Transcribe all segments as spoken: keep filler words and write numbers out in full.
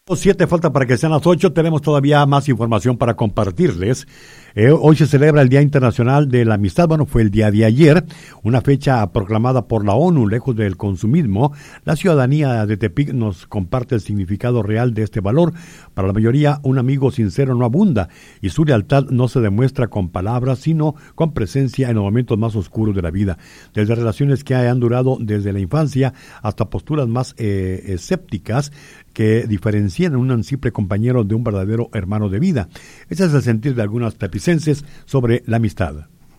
Siete falta para que sean las ocho. Tenemos todavía más información para compartirles. Eh, hoy se celebra el Día Internacional de la Amistad. Bueno, fue el día de ayer, una fecha proclamada por la ONU. Lejos del consumismo, la ciudadanía de Tepic nos comparte el significado real de este valor. Para la mayoría, un amigo sincero no abunda y su lealtad no se demuestra con palabras, sino con presencia en los momentos más oscuros de la vida. Desde relaciones que han durado desde la infancia hasta posturas más eh, escépticas que diferencian a un simple compañero de un verdadero hermano de vida. Ese es el sentir de algunos tepicenses sobre la amistad.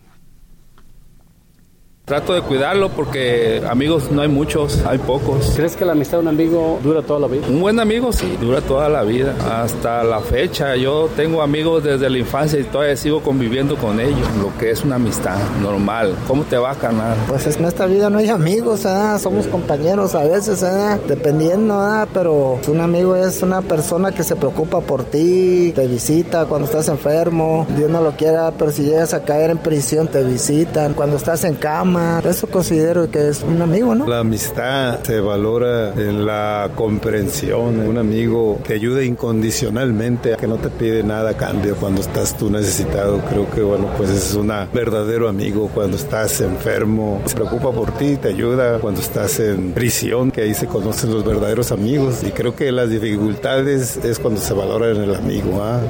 Trato de cuidarlo porque amigos no hay muchos, hay pocos. ¿Crees que la amistad de un amigo dura toda la vida? Un buen amigo sí, dura toda la vida, hasta la fecha. Yo tengo amigos desde la infancia y todavía sigo conviviendo con ellos, lo que es una amistad normal. ¿Cómo te va, carnal? Pues en esta vida no hay amigos, ¿eh? Somos compañeros a veces, ¿eh? Dependiendo, ¿eh? Pero un amigo es una persona que se preocupa por ti, te visita cuando estás enfermo, Dios no lo quiera, pero si llegas a caer en prisión te visitan, cuando estás en cama. Eso considero que es un amigo, ¿no? La amistad se valora en la comprensión. Un amigo te ayuda incondicionalmente, que no te pide nada a cambio cuando estás tú necesitado. Creo que, bueno, pues es un verdadero amigo cuando estás enfermo. Se preocupa por ti, te ayuda cuando estás en prisión, que ahí se conocen los verdaderos amigos. Y creo que las dificultades es cuando se valora en el amigo, ¿ah?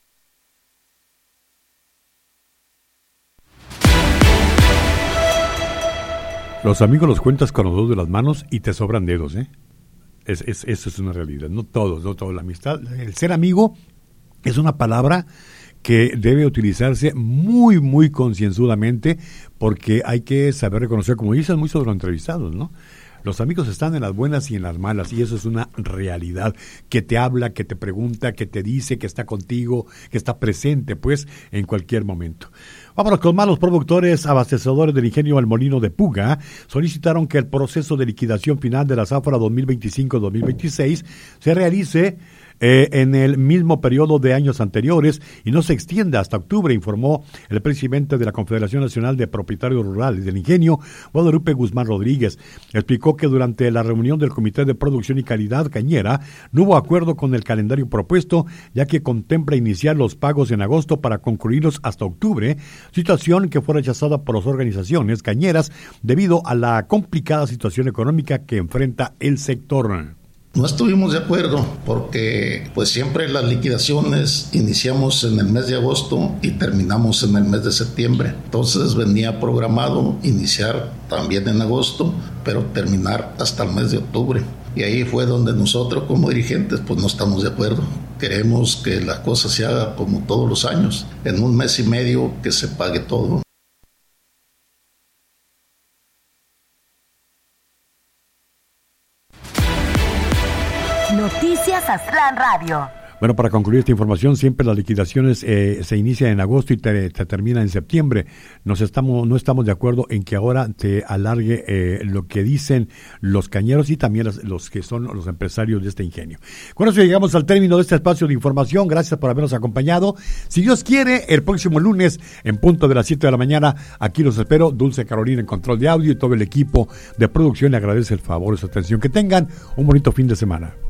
Los amigos los cuentas con los dedos de las manos y te sobran dedos, ¿eh? Es, es, eso es una realidad. No todos, no todos. La amistad, el ser amigo es una palabra que debe utilizarse muy, muy concienzudamente porque hay que saber reconocer, como dicen muchos de los entrevistados, ¿no? Los amigos están en las buenas y en las malas, y eso es una realidad, que te habla, que te pregunta, que te dice, que está contigo, que está presente, pues, en cualquier momento. Vámonos con más. Los productores abastecedores del ingenio El Molino de Puga solicitaron que el proceso de liquidación final de la zafra dos mil veinticinco dos mil veintiséis se realice Eh, en el mismo periodo de años anteriores y no se extienda hasta octubre, informó el presidente de la Confederación Nacional de Propietarios Rurales del Ingenio, Guadalupe Guzmán Rodríguez. Explicó que durante la reunión del Comité de Producción y Calidad Cañera no hubo acuerdo con el calendario propuesto, ya que contempla iniciar los pagos en agosto para concluirlos hasta octubre, situación que fue rechazada por las organizaciones cañeras debido a la complicada situación económica que enfrenta el sector. No estuvimos de acuerdo porque pues siempre las liquidaciones iniciamos en el mes de agosto y terminamos en el mes de septiembre. Entonces venía programado iniciar también en agosto, pero terminar hasta el mes de octubre. Y ahí fue donde nosotros como dirigentes pues no estamos de acuerdo. Queremos que la cosa se haga como todos los años, en un mes y medio que se pague todo. Noticias Aztlán Radio. Bueno, para concluir esta información, siempre las liquidaciones eh, se inician en agosto y te, te terminan en septiembre. Nos estamos, no estamos de acuerdo en que ahora te alargue eh, lo que dicen los cañeros y también los, los que son los empresarios de este ingenio. Con eso llegamos al término de este espacio de información. Gracias por habernos acompañado. Si Dios quiere, el próximo lunes, en punto de las siete de la mañana, aquí los espero. Dulce Carolina en control de audio y todo el equipo de producción le agradece el favor y su atención. Que tengan un bonito fin de semana.